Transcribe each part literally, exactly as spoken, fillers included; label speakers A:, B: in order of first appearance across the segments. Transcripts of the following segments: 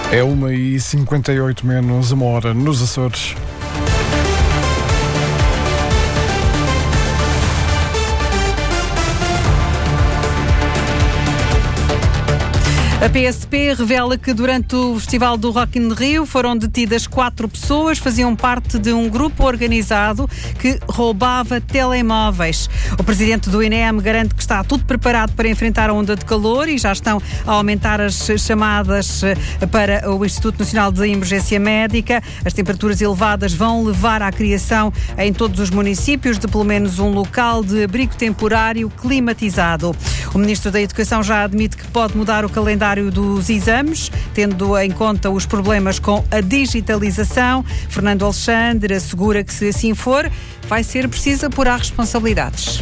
A: É uma e cinquenta e oito menos uma hora nos Açores.
B: A P S P revela que durante o Festival do Rock in Rio foram detidas quatro pessoas, faziam parte de um grupo organizado que roubava telemóveis. O presidente do I N E M garante que está tudo preparado para enfrentar a onda de calor e já estão a aumentar as chamadas para o Instituto Nacional de Emergência Médica. As temperaturas elevadas vão levar à criação em todos os municípios de pelo menos um local de abrigo temporário climatizado. O ministro da Educação já admite que pode mudar o calendário dos exames, tendo em conta os problemas com a digitalização. Fernando Alexandre assegura que, se assim for, vai ser preciso apurar responsabilidades.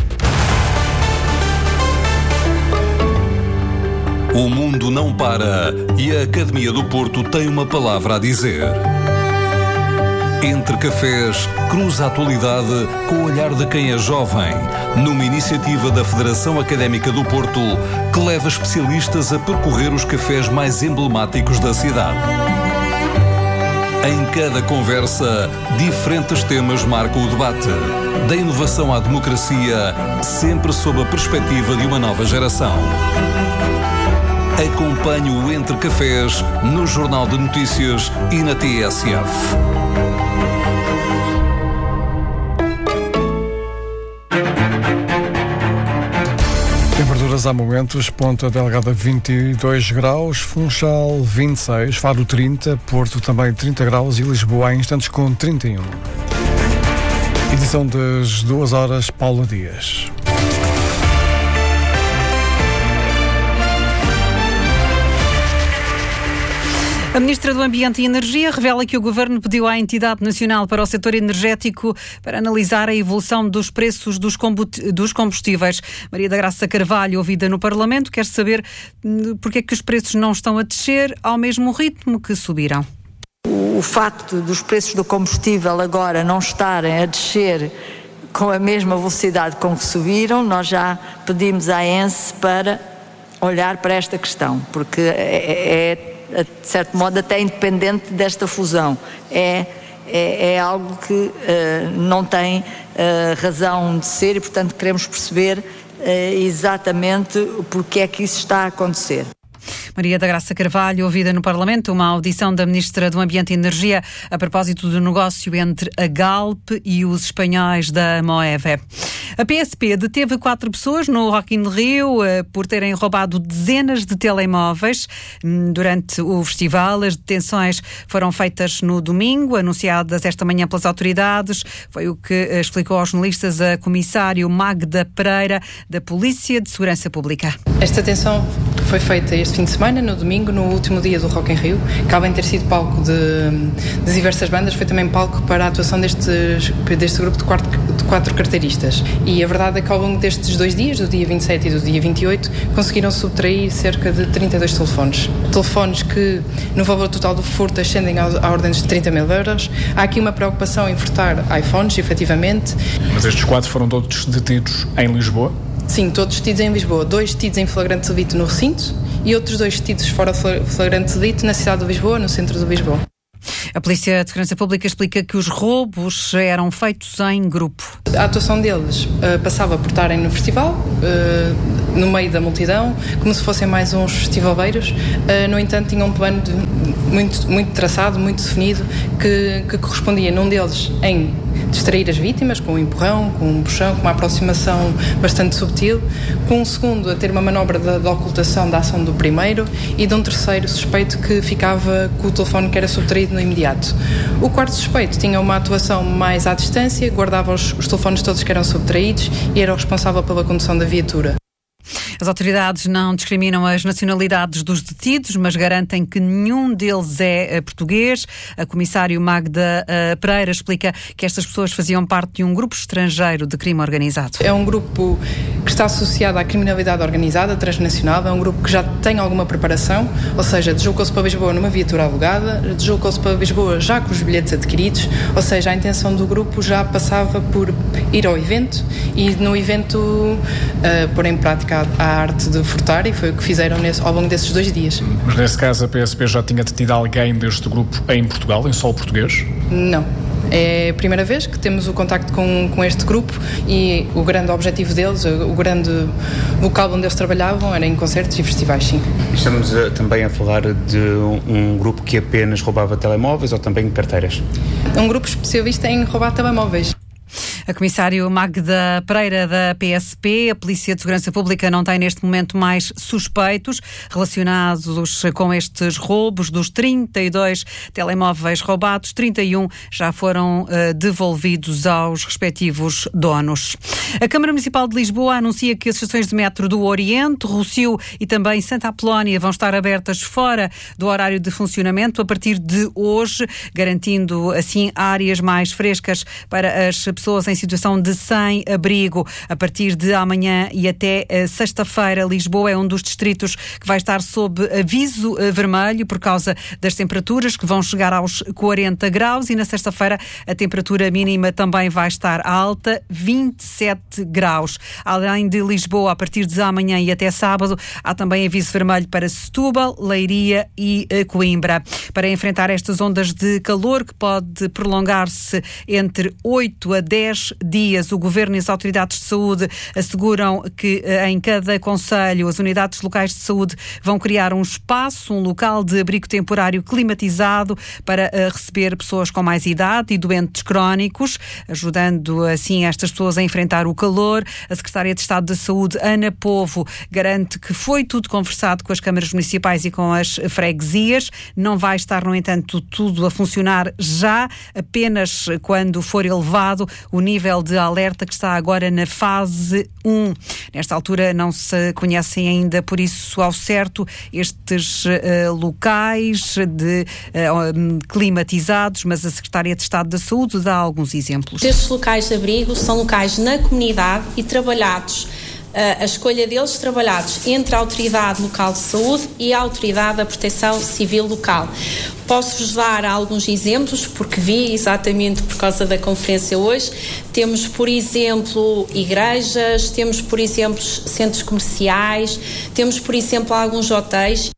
C: O mundo não para e a Academia do Porto tem uma palavra a dizer. Entre Cafés, cruza a atualidade com o olhar de quem é jovem, numa iniciativa da Federação Académica do Porto, que leva especialistas a percorrer os cafés mais emblemáticos da cidade. Em cada conversa, diferentes temas marcam o debate, da inovação à democracia, sempre sob a perspectiva de uma nova geração. Acompanhe o Entre Cafés no Jornal de Notícias e na T S F.
A: Temperaturas há momentos: Ponta Delgada vinte e dois graus, Funchal vinte e seis, Faro trinta, Porto também trinta graus e Lisboa há instantes com trinta e um. Edição das duas horas, Paula Dias.
B: A Ministra do Ambiente e Energia revela que o Governo pediu à Entidade Nacional para o Setor Energético para analisar a evolução dos preços dos combustíveis. Maria da Graça Carvalho, ouvida no Parlamento, quer saber porque é que os preços não estão a descer ao mesmo ritmo que subiram.
D: O facto dos preços do combustível agora não estarem a descer com a mesma velocidade com que subiram, nós já pedimos à E N S para olhar para esta questão, porque é, é de certo modo até independente desta fusão. É, é, é algo que uh, não tem uh, razão de ser e, portanto, queremos perceber uh, exatamente porque é que isso está a acontecer.
B: Maria da Graça Carvalho, ouvida no Parlamento, uma audição da Ministra do Ambiente e Energia a propósito do negócio entre a Galp e os espanhóis da Moeve. A P S P deteve quatro pessoas no Rock in Rio por terem roubado dezenas de telemóveis durante o festival. As detenções foram feitas no domingo, anunciadas esta manhã pelas autoridades. Foi o que explicou aos jornalistas a comissário Magda Pereira, da Polícia de Segurança Pública.
E: Esta detenção foi feita este fim de semana, no domingo, no último dia do Rock in Rio, que além de ter sido palco de, de diversas bandas, foi também palco para a atuação destes, deste grupo de quatro, de quatro carteiristas. E a verdade é que ao longo destes dois dias, do dia vinte e sete e do dia vinte e oito, conseguiram subtrair cerca de trinta e dois telefones. Telefones que, no valor total do furto, ascendem à ordem de trinta mil euros. Há aqui uma preocupação em furtar iPhones, efetivamente.
F: Mas estes quatro foram todos detidos em Lisboa?
E: Sim, todos detidos em Lisboa. Dois detidos em flagrante delito no recinto e outros dois detidos fora de flagrante delito na cidade de Lisboa, no centro de Lisboa.
B: A Polícia de Segurança Pública explica que os roubos eram feitos em grupo.
E: A atuação deles uh, passava por estarem no festival, uh, no meio da multidão, como se fossem mais uns festivaleiros. Uh, no entanto, tinham um plano de, muito, muito traçado, muito definido, que, que correspondia num deles em distrair as vítimas com um empurrão, com um puxão, com uma aproximação bastante subtil, com um segundo a ter uma manobra de, de ocultação da ação do primeiro e de um terceiro suspeito que ficava com o telefone que era subtraído no imediato. O quarto suspeito tinha uma atuação mais à distância, guardava os, os telefones todos que eram subtraídos e era o responsável pela condução da viatura.
B: As autoridades não discriminam as nacionalidades dos detidos, mas garantem que nenhum deles é português. A comissário Magda uh, Pereira explica que estas pessoas faziam parte de um grupo estrangeiro de crime organizado.
E: É um grupo que está associado à criminalidade organizada, transnacional, é um grupo que já tem alguma preparação, ou seja, deslocou-se para Lisboa numa viatura alugada, deslocou-se para Lisboa já com os bilhetes adquiridos, ou seja, a intenção do grupo já passava por ir ao evento e no evento uh, pôr em prática a à arte de furtar, e foi o que fizeram nesse, ao longo desses dois dias.
F: Mas nesse caso a P S P já tinha detido alguém deste grupo em Portugal, em solo português?
E: Não. É a primeira vez que temos o contacto com, com este grupo, e o grande objetivo deles, o grande local onde eles trabalhavam, era em concertos e festivais, sim.
G: Estamos a, também a falar de um, um grupo que apenas roubava telemóveis ou também carteiras?
E: Um grupo especialista em roubar telemóveis.
B: A comissário Magda Pereira da P S P, a Polícia de Segurança Pública não tem neste momento mais suspeitos relacionados com estes roubos. Dos trinta e dois telemóveis roubados, trinta e um já foram uh, devolvidos aos respectivos donos. A Câmara Municipal de Lisboa anuncia que as estações de metro do Oriente, Rossio e também Santa Apolónia vão estar abertas fora do horário de funcionamento a partir de hoje, garantindo assim áreas mais frescas para as pessoas em situação de sem-abrigo. A partir de amanhã e até uh, sexta-feira, Lisboa é um dos distritos que vai estar sob aviso uh, vermelho por causa das temperaturas que vão chegar aos quarenta graus, e na sexta-feira a temperatura mínima também vai estar alta, vinte e sete graus. Além de Lisboa, a partir de amanhã e até sábado, há também aviso vermelho para Setúbal, Leiria e uh, Coimbra. Para enfrentar estas ondas de calor, que pode prolongar-se entre oito a dez dias, o Governo e as autoridades de saúde asseguram que em cada concelho as unidades locais de saúde vão criar um espaço, um local de abrigo temporário climatizado para uh, receber pessoas com mais idade e doentes crónicos, ajudando assim estas pessoas a enfrentar o calor. A Secretária de Estado da Saúde, Ana Povo, garante que foi tudo conversado com as câmaras municipais e com as freguesias. Não vai estar, no entanto, tudo a funcionar já, apenas quando for elevado o nível de alerta, que está agora na fase um. Nesta altura não se conhecem ainda, por isso, ao certo, estes uh, locais de, uh, climatizados, mas a Secretária de Estado da Saúde dá alguns exemplos.
H: Estes locais de abrigo são locais na comunidade e trabalhados, a escolha deles trabalhados entre a Autoridade Local de Saúde e a Autoridade da Proteção Civil Local. Posso-vos dar alguns exemplos, porque vi exatamente por causa da conferência hoje. Temos, por exemplo, igrejas, temos, por exemplo, centros comerciais, temos, por exemplo, alguns hotéis.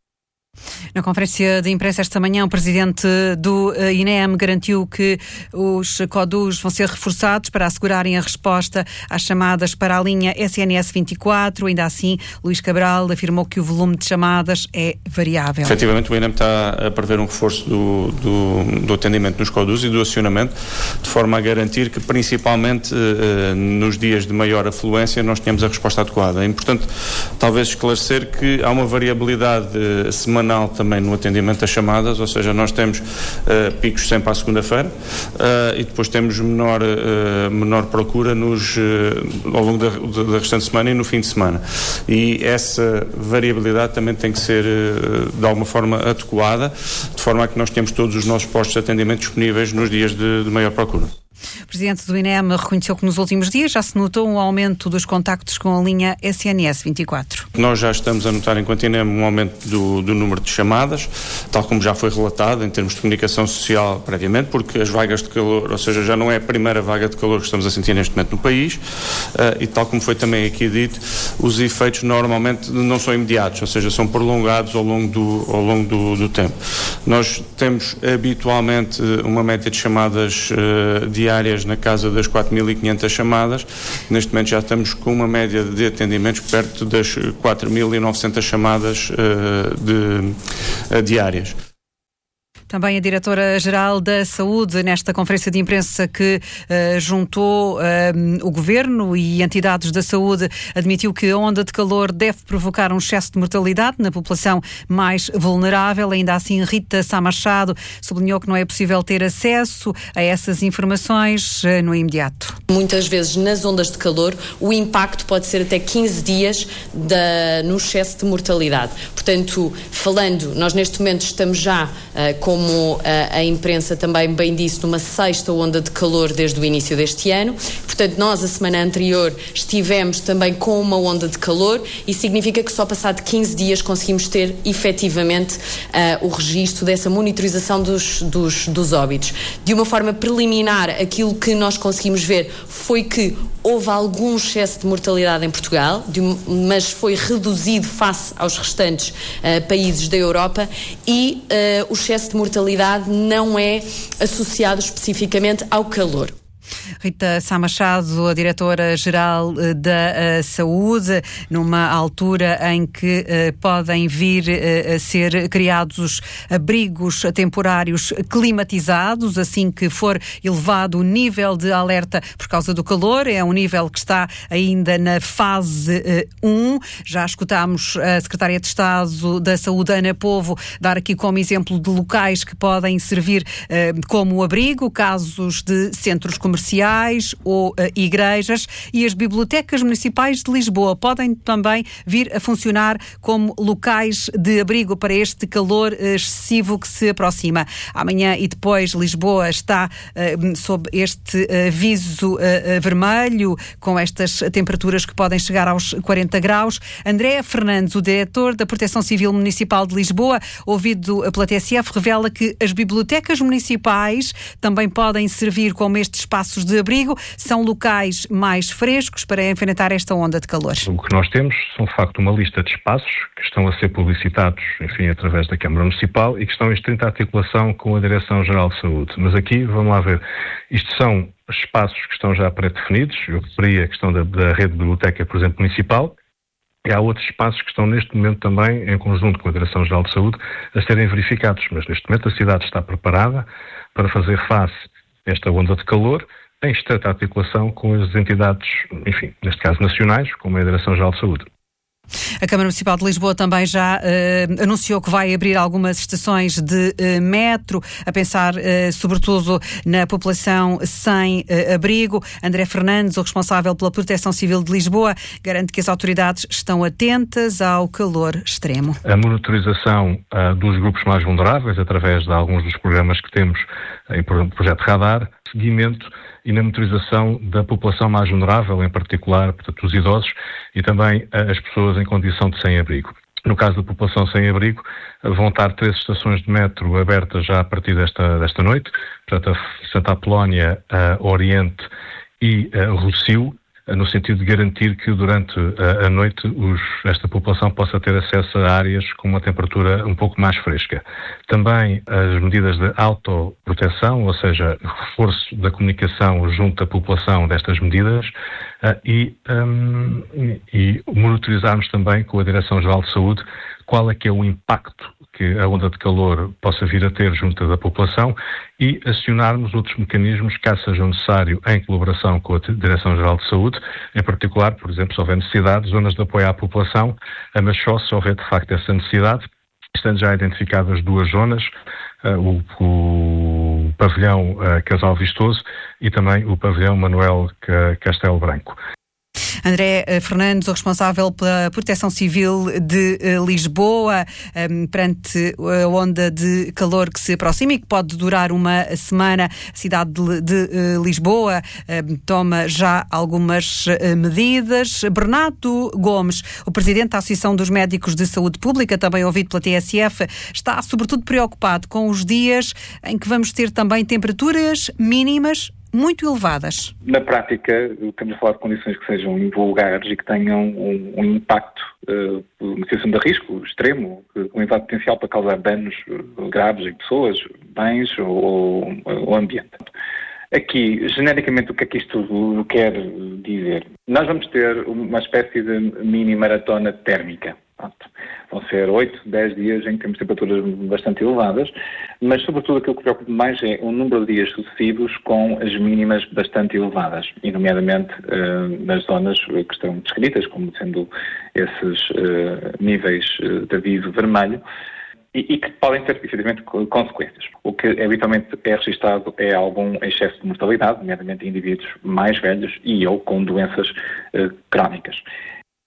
B: Na conferência de imprensa esta manhã, o presidente do I N E M garantiu que os CODUs vão ser reforçados para assegurarem a resposta às chamadas para a linha S N S vinte e quatro. Ainda assim, Luís Cabral afirmou que o volume de chamadas é variável.
I: Efetivamente, o I N E M está a prever um reforço do, do, do atendimento nos CODUs e do acionamento, de forma a garantir que, principalmente eh, nos dias de maior afluência, nós tenhamos a resposta adequada. É importante, talvez, esclarecer que há uma variabilidade eh, semanal também no atendimento das chamadas, ou seja, nós temos uh, picos sempre à segunda-feira uh, e depois temos menor, uh, menor procura nos, uh, ao longo da, da restante semana e no fim de semana. E essa variabilidade também tem que ser uh, de alguma forma adequada, de forma a que nós tenhamos todos os nossos postos de atendimento disponíveis nos dias de, de maior procura.
B: O presidente do I N E M reconheceu que nos últimos dias já se notou um aumento dos contactos com a linha S N S vinte e quatro.
I: Nós já estamos a notar, enquanto I N E M, um aumento do, do número de chamadas, tal como já foi relatado em termos de comunicação social previamente, porque as vagas de calor, ou seja, já não é a primeira vaga de calor que estamos a sentir neste momento no país, uh, e tal como foi também aqui dito, os efeitos normalmente não são imediatos, ou seja, são prolongados ao longo do, ao longo do, do tempo. Nós temos habitualmente uma média de chamadas uh, diárias na casa das quatro mil e quinhentas chamadas. Neste momento já estamos com uma média de atendimentos perto das quatro mil e novecentas chamadas uh, de, uh, diárias.
B: Também a Diretora-Geral da Saúde, nesta conferência de imprensa que uh, juntou uh, o Governo e entidades da saúde, admitiu que a onda de calor deve provocar um excesso de mortalidade na população mais vulnerável. Ainda assim, Rita Sá Machado sublinhou que não é possível ter acesso a essas informações uh, no imediato.
J: Muitas vezes, nas ondas de calor, o impacto pode ser até quinze dias da, no excesso de mortalidade. Portanto, falando, nós neste momento estamos já uh, com como a, a imprensa também bem disse, numa sexta onda de calor desde o início deste ano. Portanto, nós, a semana anterior, estivemos também com uma onda de calor e significa que só passado quinze dias conseguimos ter, efetivamente, uh, o registro dessa monitorização dos, dos, dos óbitos. De uma forma preliminar, aquilo que nós conseguimos ver foi que houve algum excesso de mortalidade em Portugal, de, mas foi reduzido face aos restantes uh, países da Europa e uh, o excesso de mortalidade não é associado especificamente ao calor.
B: Rita Sá Machado, a Diretora-Geral da uh, Saúde, numa altura em que uh, podem vir uh, a ser criados abrigos temporários climatizados, assim que for elevado o nível de alerta por causa do calor, é um nível que está ainda na fase uh, um. Já escutámos a Secretária de Estado da Saúde, Ana Povo, dar aqui como exemplo de locais que podem servir uh, como abrigo, casos de centros comerciais comerciais ou uh, igrejas, e as bibliotecas municipais de Lisboa podem também vir a funcionar como locais de abrigo para este calor uh, excessivo que se aproxima. Amanhã e depois Lisboa está uh, sob este uh, aviso uh, uh, vermelho, com estas temperaturas que podem chegar aos quarenta graus. André Fernandes, o diretor da Proteção Civil Municipal de Lisboa, ouvido pela T S F, revela que as bibliotecas municipais também podem servir como estes espaços de abrigo, são locais mais frescos para enfrentar esta onda de calor.
K: O que nós temos são, de facto, uma lista de espaços que estão a ser publicitados, enfim, através da Câmara Municipal e que estão em estrita articulação com a Direção-Geral de Saúde. Mas aqui, vamos lá ver, isto são espaços que estão já pré-definidos, eu referi a questão da, da rede de biblioteca, por exemplo, municipal, e há outros espaços que estão neste momento também, em conjunto com a Direção-Geral de Saúde, a serem verificados. Mas neste momento a cidade está preparada para fazer face a esta onda de calor, em estreita articulação com as entidades, enfim, neste caso nacionais, como a Direção-Geral de Saúde.
B: A Câmara Municipal de Lisboa também já uh, anunciou que vai abrir algumas estações de uh, metro, a pensar uh, sobretudo na população sem uh, abrigo. André Fernandes, o responsável pela Proteção Civil de Lisboa, garante que as autoridades estão atentas ao calor extremo.
K: A monitorização uh, dos grupos mais vulneráveis, através de alguns dos programas que temos em Projeto Radar, seguimento e na monitorização da população mais vulnerável, em particular, portanto, os idosos e também as pessoas em condição de sem-abrigo. No caso da população sem-abrigo, vão estar três estações de metro abertas já a partir desta, desta noite, portanto, a Santa Apolónia, a Oriente e a Rossio, no sentido de garantir que durante a noite os, esta população possa ter acesso a áreas com uma temperatura um pouco mais fresca. Também as medidas de autoproteção, ou seja, reforço da comunicação junto à população destas medidas uh, e, um, e monitorizarmos também com a Direção-Geral de Saúde qual é que é o impacto que a onda de calor possa vir a ter junto da população e acionarmos outros mecanismos, caso seja necessário, em colaboração com a Direção-Geral de Saúde, em particular, por exemplo, se houver necessidade, zonas de apoio à população, mas só se houver de facto essa necessidade, estando já identificadas duas zonas, o, o pavilhão Casal Vistoso e também o pavilhão Manuel Castelo Branco.
B: André Fernandes, o responsável pela Proteção Civil de Lisboa, um, perante a onda de calor que se aproxima e que pode durar uma semana. A cidade de, de uh, Lisboa um, toma já algumas uh, medidas. Bernardo Gomes, o presidente da Associação dos Médicos de Saúde Pública, também ouvido pela T S F, está sobretudo preocupado com os dias em que vamos ter também temperaturas mínimas muito elevadas.
L: Na prática, estamos a falar de condições que sejam invulgares e que tenham um, um impacto, uh, uma situação de risco extremo, com um impacto potencial para causar danos uh, graves em pessoas, bens ou, ou ambiente. Aqui, genericamente, o que é que isto quer dizer? Nós vamos ter uma espécie de mini maratona térmica. Pronto. Vão ser oito, dez dias em que temos temperaturas bastante elevadas, mas sobretudo aquilo que preocupa mais é o número de dias sucessivos com as mínimas bastante elevadas, e nomeadamente uh, nas zonas que estão descritas como sendo esses uh, níveis uh, de aviso vermelho, e, e que podem ter, efetivamente, consequências. O que habitualmente é registado é algum excesso de mortalidade, nomeadamente em indivíduos mais velhos e ou com doenças uh, crónicas.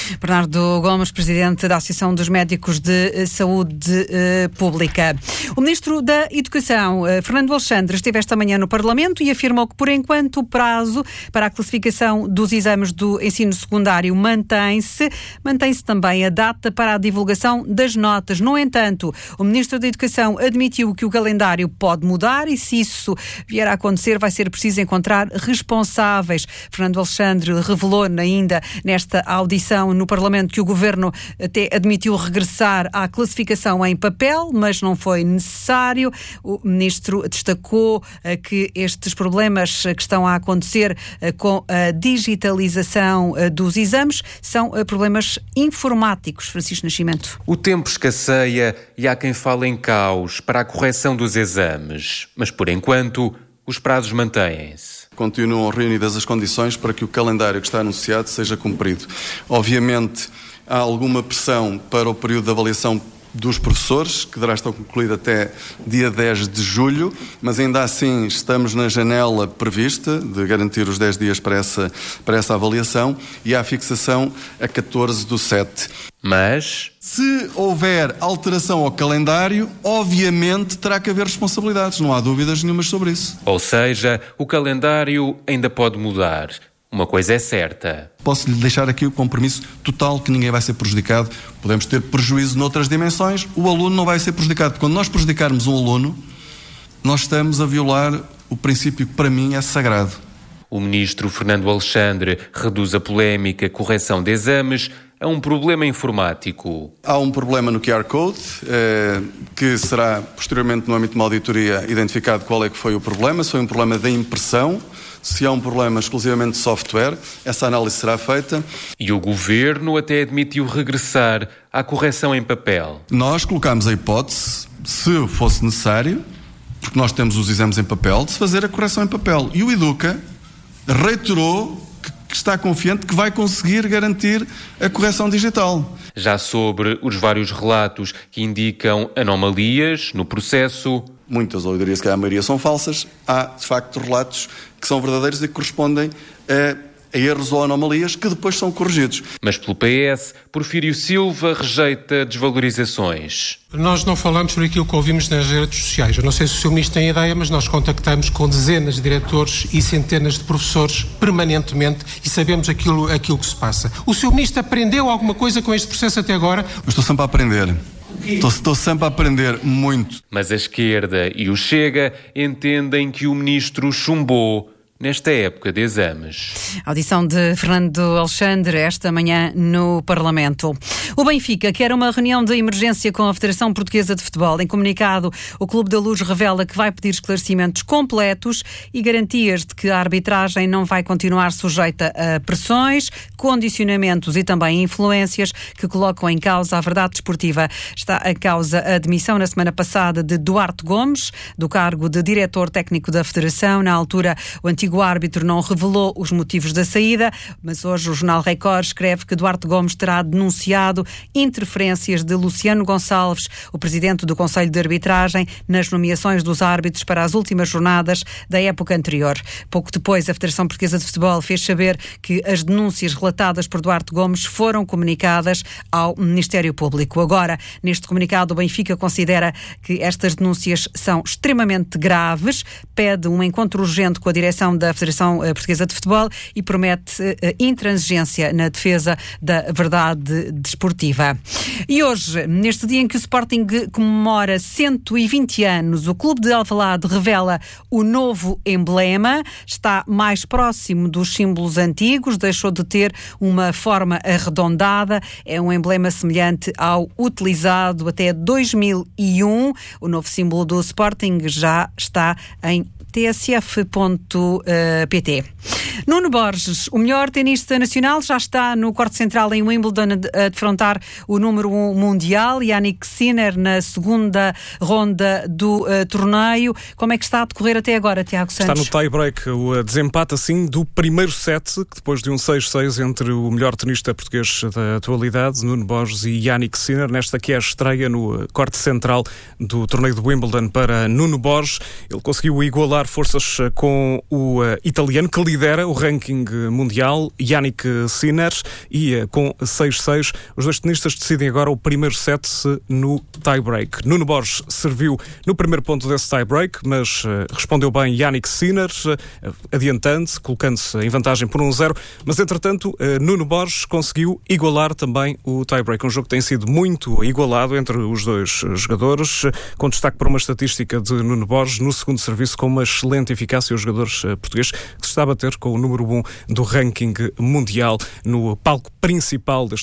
B: Bernardo Gomes, presidente da Associação dos Médicos de Saúde uh, Pública. O ministro da Educação, uh, Fernando Alexandre, esteve esta manhã no Parlamento e afirmou que, por enquanto, o prazo para a classificação dos exames do ensino secundário mantém-se. Mantém-se também a data para a divulgação das notas. No entanto, o ministro da Educação admitiu que o calendário pode mudar e, se isso vier a acontecer, vai ser preciso encontrar responsáveis. Fernando Alexandre revelou ainda nesta audição no Parlamento que o Governo até admitiu regressar à classificação em papel, mas não foi necessário. O Ministro destacou uh, que estes problemas uh, que estão a acontecer uh, com a digitalização uh, dos exames são uh, problemas informáticos. Francisco Nascimento.
M: O tempo escasseia e há quem fale em caos para a correção dos exames, mas por enquanto os prazos mantêm-se.
N: Continuam reunidas as condições para que o calendário que está anunciado seja cumprido. Obviamente, há alguma pressão para o período de avaliação dos professores, que deverá estar concluído até dia dez de julho, mas ainda assim estamos na janela prevista de garantir os dez dias para essa, para essa avaliação e há a fixação a catorze do sete.
M: Mas,
N: se houver alteração ao calendário, obviamente terá que haver responsabilidades, não há dúvidas nenhumas sobre isso.
M: Ou seja, o calendário ainda pode mudar. Uma coisa é certa.
N: Posso-lhe deixar aqui o compromisso total que ninguém vai ser prejudicado. Podemos ter prejuízo noutras dimensões, o aluno não vai ser prejudicado. Quando nós prejudicarmos um aluno, nós estamos a violar o princípio que para mim é sagrado.
M: O ministro Fernando Alexandre reduz a polémica correção de exames a um problema informático.
N: Há um problema no Q R Code, eh, que será posteriormente no âmbito de uma auditoria identificado qual é que foi o problema, se foi um problema da impressão, se há um problema exclusivamente de software, essa análise será feita.
M: E o Governo até admitiu regressar à correção em papel.
N: Nós colocámos a hipótese, se fosse necessário, porque nós temos os exames em papel, de se fazer a correção em papel. E o Educa reiterou que, que está confiante que vai conseguir garantir a correção digital.
M: Já sobre os vários relatos que indicam anomalias no processo...
N: Muitas, ou eu diria que a maioria são falsas, há de facto relatos que são verdadeiros e que correspondem a, a erros ou anomalias que depois são corrigidos.
M: Mas pelo P S, Porfírio Silva rejeita desvalorizações.
O: Nós não falamos sobre aquilo que ouvimos nas redes sociais. Eu não sei se o senhor Ministro tem ideia, mas nós contactamos com dezenas de diretores e centenas de professores permanentemente e sabemos aquilo, aquilo que se passa. O senhor Ministro aprendeu alguma coisa com este processo até agora?
N: Eu estou sempre a aprender. Estou, estou sempre a aprender muito.
M: Mas a esquerda e o Chega entendem que o ministro chumbou nesta época de exames.
B: Audição de Fernando Alexandre esta manhã no Parlamento. O Benfica quer uma reunião de emergência com a Federação Portuguesa de Futebol. Em comunicado, o Clube da Luz revela que vai pedir esclarecimentos completos e garantias de que a arbitragem não vai continuar sujeita a pressões, condicionamentos e também influências que colocam em causa a verdade desportiva. Está a causa a demissão na semana passada de Duarte Gomes, do cargo de diretor técnico da Federação. Na altura, o antigo O árbitro não revelou os motivos da saída, mas hoje o jornal Record escreve que Duarte Gomes terá denunciado interferências de Luciano Gonçalves, o presidente do Conselho de Arbitragem, nas nomeações dos árbitros para as últimas jornadas da época anterior. Pouco depois, a Federação Portuguesa de Futebol fez saber que as denúncias relatadas por Duarte Gomes foram comunicadas ao Ministério Público. Agora, neste comunicado, o Benfica considera que estas denúncias são extremamente graves, pede um encontro urgente com a direção da Federação Portuguesa de Futebol e promete uh, intransigência na defesa da verdade desportiva. E hoje, neste dia em que o Sporting comemora cento e vinte anos, o Clube de Alvalade revela o novo emblema, está mais próximo dos símbolos antigos, deixou de ter uma forma arredondada, é um emblema semelhante ao utilizado até dois mil e um. O novo símbolo do Sporting já está em t s f ponto p t. Nuno Borges, o melhor tenista nacional, já está no corte central em Wimbledon a defrontar o número um mundial, Jannik Sinner, na segunda ronda do uh, torneio. Como é que está a decorrer até agora, Tiago Santos?
A: Está no tie-break, o desempate assim do primeiro set, que depois de um seis seis entre o melhor tenista português da atualidade, Nuno Borges, e Jannik Sinner, nesta que é a estreia no corte central do torneio de Wimbledon para Nuno Borges. Ele conseguiu igualar forças com o uh, italiano, que lidera
P: o ranking mundial, Jannik Sinner, e com seis seis, os dois tenistas decidem agora o primeiro set no tie-break. Nuno Borges serviu no primeiro ponto desse tie-break, mas uh, respondeu bem Jannik Sinner, uh, adiantando-se, colocando-se em vantagem por um zero, mas entretanto uh, Nuno Borges conseguiu igualar também o tie-break. Um jogo que tem sido muito igualado entre os dois uh, jogadores, uh, com destaque para uma estatística de Nuno Borges no segundo serviço, com uma excelente eficácia, os jogadores uh, portugueses, que se está a bater com o número um do ranking mundial no palco principal deste